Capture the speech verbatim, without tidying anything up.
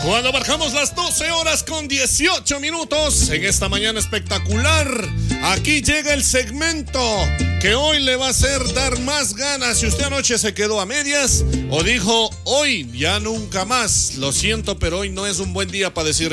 Cuando marcamos las doce horas con dieciocho minutos en esta mañana espectacular, aquí llega el segmento que hoy le va a hacer dar más ganas. Si usted anoche se quedó a medias o dijo hoy ya nunca más, lo siento, pero hoy no es un buen día para decir